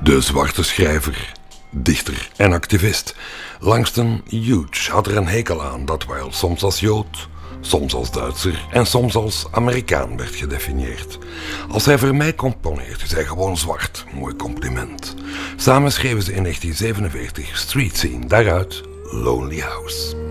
De zwarte schrijver, dichter en activist Langston Hughes had er een hekel aan dat Wilde soms als Jood, soms als Duitser en soms als Amerikaan werd gedefinieerd. Als hij voor mij componeert is hij gewoon zwart, mooi compliment. Samen schreven ze in 1947 Street Scene, daaruit Lonely House.